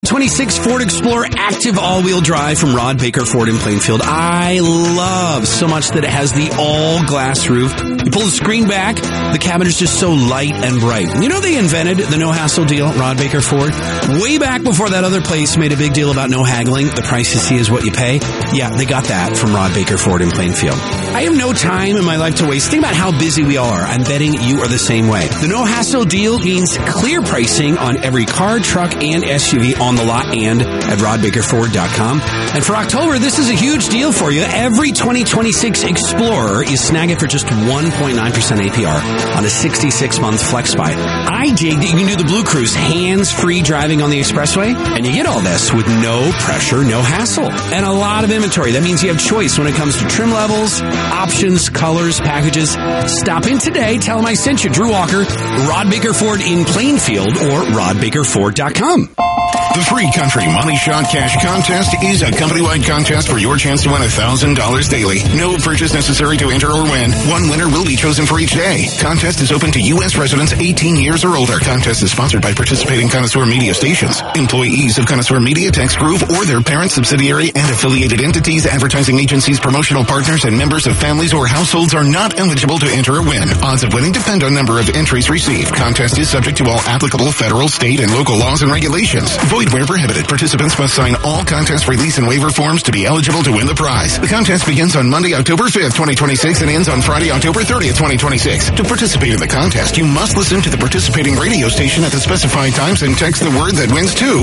26 Ford Explorer active all-wheel drive from Rod Baker Ford in Plainfield. I love so much that it has the all-glass roof. You pull the screen back, the cabin is just so light and bright. You know they invented the no-hassle deal at Rod Baker Ford? Way back before that other place made a big deal about no haggling. The price you see is what you pay. Yeah, they got that from Rod Baker Ford in Plainfield. I have no time in my life to waste. Think about how busy we are. I'm betting you are the same way. The no-hassle deal means clear pricing on every car, truck, and SUV on the lot and at rodbakerford.com. And for October, this is a huge deal for you. Every 2026 Explorer is snag it for just 1.9% APR on a 66-month FlexBuy. I dig that you can do the Blue Cruise hands-free driving on the expressway, and you get all this with no pressure, no hassle, and a lot of inventory. That means you have choice when it comes to trim levels, options, colors, packages. Stop in today. Tell them I sent you, Drew Walker, Rod Baker Ford in Plainfield, or rodbakerford.com. The Free Country Money Shot Cash Contest is a company-wide contest for your chance to win $1,000 daily. No purchase necessary to enter or win. One winner will be chosen for each day. Contest is open to U.S. residents 18 years or older. Contest is sponsored by participating Connoisseur Media stations. Employees of Connoisseur Media, Text Group, or their parent, subsidiary, and affiliated entities, advertising agencies, promotional partners, and members of families or households are not eligible to enter or win. Odds of winning depend on number of entries received. Contest is subject to all applicable federal, state, and local laws and regulations. Void where prohibited. Participants must sign all contest release and waiver forms to be eligible to win the prize. The contest begins on Monday, October 5th, 2026 and ends on Friday, October 30th, 2026. To participate in the contest, you must listen to the participating radio station at the specified times and text the word that wins to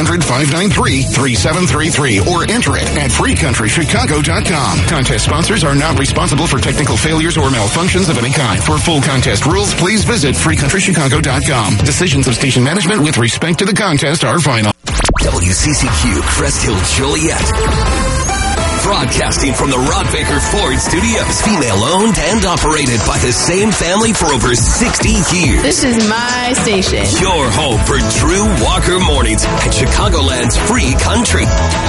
800-593-3733 or enter it at freecountrychicago.com. Contest sponsors are not responsible for technical failures or malfunctions of any kind. For full contest rules, please visit freecountrychicago.com. Decisions of station management with respect to the contest are final. WCCQ Crest Hill Joliet. Broadcasting from the Rod Baker Ford Studios. Female owned and operated by the same family for over 60 years. This is my station. Your home for Drew Walker Mornings at Chicagoland's Free Country.